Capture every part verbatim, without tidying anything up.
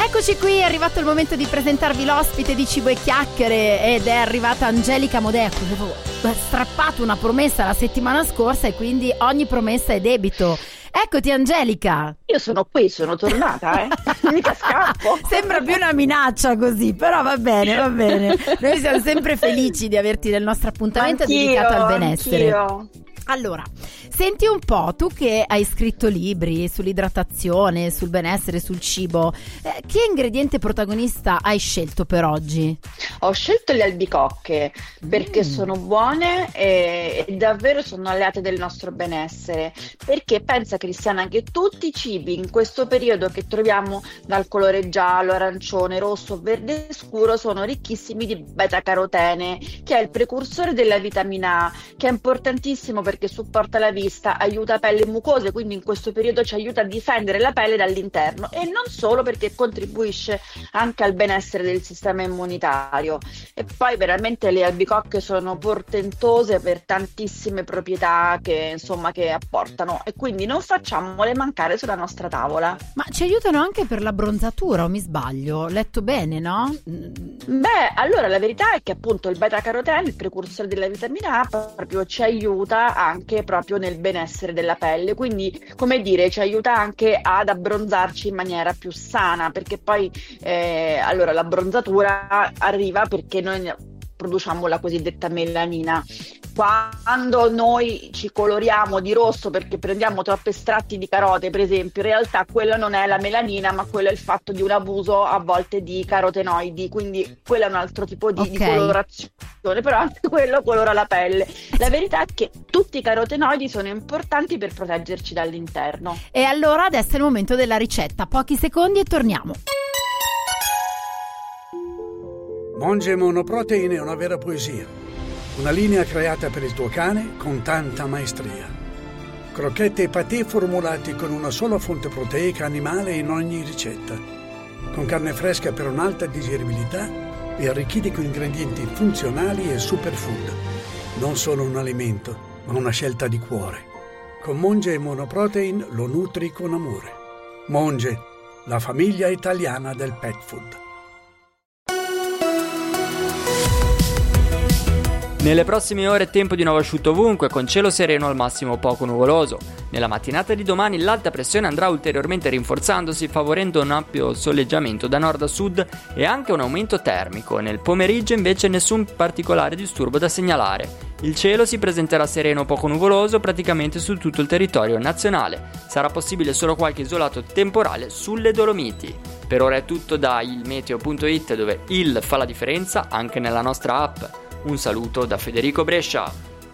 Eccoci qui, è arrivato il momento di presentarvi l'ospite di Cibo e Chiacchiere ed è arrivata Angelica Modesto. Avevo strappato una promessa la settimana scorsa e quindi ogni promessa è debito. Eccoti Angelica. Io sono qui, sono tornata, eh. Mica scappo. Sembra più una minaccia così, però va bene, va bene. Noi siamo sempre felici di averti nel nostro appuntamento Anch'io, dedicato al benessere. Anch'io. Allora, senti un po', tu che hai scritto libri sull'idratazione, sul benessere, sul cibo, eh, che ingrediente protagonista hai scelto per oggi? Ho scelto le albicocche perché Mm. sono buone e, e davvero sono alleate del nostro benessere. Perché pensa, Cristiana, che tutti i cibi in questo periodo che troviamo dal colore giallo, arancione, rosso, verde scuro sono ricchissimi di beta-carotene, che è il precursore della vitamina A, che è importantissimo perché che supporta la vista, aiuta pelle e mucose, quindi in questo periodo ci aiuta a difendere la pelle dall'interno, e non solo, perché contribuisce anche al benessere del sistema immunitario. E poi veramente le albicocche sono portentose per tantissime proprietà che insomma che apportano, e quindi non facciamole mancare sulla nostra tavola. Ma ci aiutano anche per l'abbronzatura, o mi sbaglio? Ho letto bene, no? Beh, allora la verità è che appunto il beta-carotene, il precursore della vitamina A, proprio ci aiuta anche proprio nel benessere della pelle, quindi come dire ci aiuta anche ad abbronzarci in maniera più sana, perché poi eh, allora l'abbronzatura arriva perché noi produciamo la cosiddetta melanina. Quando noi ci coloriamo di rosso perché prendiamo troppi estratti di carote, per esempio, in realtà quello non è la melanina, ma quello è il fatto di un abuso a volte di carotenoidi, quindi quello è un altro tipo di, Ok. di colorazione, però anche quello colora la pelle. La verità è che tutti i carotenoidi sono importanti per proteggerci dall'interno. E allora adesso è il momento della ricetta, pochi secondi e torniamo. Monge Monoprotein è una vera poesia. Una linea creata per il tuo cane con tanta maestria. Crocchette e patè formulati con una sola fonte proteica animale in ogni ricetta. Con carne fresca per un'alta digeribilità e arricchiti con ingredienti funzionali e superfood. Non solo un alimento, ma una scelta di cuore. Con Monge Monoprotein lo nutri con amore. Monge, la famiglia italiana del pet food. Nelle prossime ore tempo di nuovo asciutto ovunque, con cielo sereno al massimo poco nuvoloso. Nella mattinata di domani l'alta pressione andrà ulteriormente rinforzandosi, favorendo un ampio soleggiamento da nord a sud e anche un aumento termico. Nel pomeriggio invece nessun particolare disturbo da segnalare. Il cielo si presenterà sereno poco nuvoloso praticamente su tutto il territorio nazionale. Sarà possibile solo qualche isolato temporale sulle Dolomiti. Per ora è tutto da ilmeteo punto it, dove il fa la differenza anche nella nostra app. Un saluto da Federico Brescia.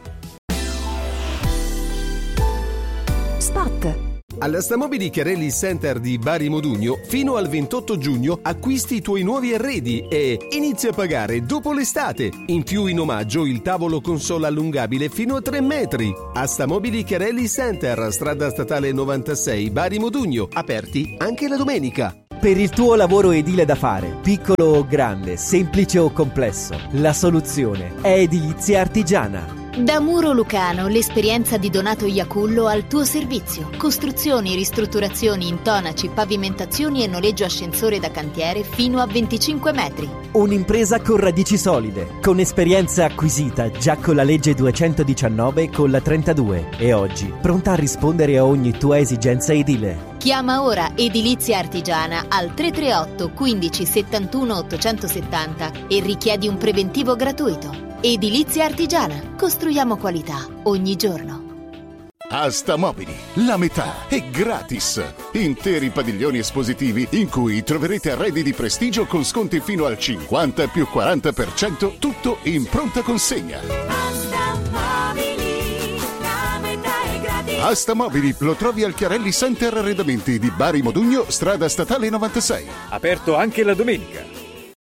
Spot. Alla Stamobili Chiarelli Center di Bari Modugno, fino al ventotto giugno acquisti i tuoi nuovi arredi e inizia a pagare dopo l'estate. In più, in omaggio, il tavolo console allungabile fino a tre metri. A Stamobili Chiarelli Center, strada statale novantasei, Bari Modugno, aperti anche la domenica. Per il tuo lavoro edile da fare, piccolo o grande, semplice o complesso, la soluzione è Edilizia Artigiana. Da Muro Lucano, l'esperienza di Donato Iacullo al tuo servizio. Costruzioni, ristrutturazioni, intonaci, pavimentazioni e noleggio ascensore da cantiere fino a venticinque metri. Un'impresa con radici solide, con esperienza acquisita già con la legge duecentodiciannove e con la trentadue e oggi pronta a rispondere a ogni tua esigenza edile. Chiama ora Edilizia Artigiana al tre tre otto quindici settantuno ottocentosettanta e richiedi un preventivo gratuito. Edilizia Artigiana. Costruiamo qualità ogni giorno. A Stamobili la metà è gratis. Interi padiglioni espositivi in cui troverete arredi di prestigio con sconti fino al cinquanta più quaranta per cento, tutto in pronta consegna. A Stamobili lo trovi al Chiarelli Center Arredamenti di Bari Modugno, strada statale novantasei. Aperto anche la domenica.